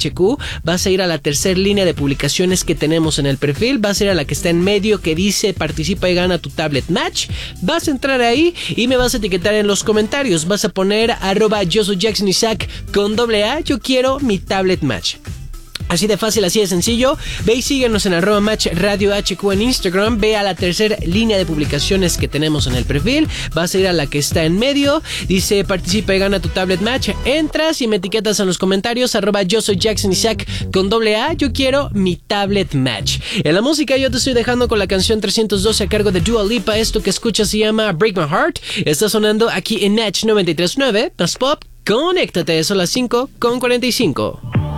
HQ, vas a ir a la tercera línea de publicaciones que tenemos en el perfil, vas a ir a la que está en medio que dice participa y gana tu tablet match, vas a entrar ahí y me vas a etiquetar en los comentarios, vas a poner @yo soy Jackson Isaac con AA, yo quiero mi tablet match. Así de fácil, así de sencillo. Ve y síguenos en @match radio HQ en Instagram. Ve a la tercera línea de publicaciones que tenemos en el perfil. Vas a ir a la que está en medio. Dice participa y gana tu tablet match. Entras y me etiquetas en los comentarios @yo soy Jackson Isaac con AA. Yo quiero mi tablet match. En la música yo te estoy dejando con la canción 312 a cargo de Dua Lipa. Esto que escuchas se llama Break My Heart. Está sonando aquí en Natch 93.9. Más pop. Conéctate. Son las 5:45.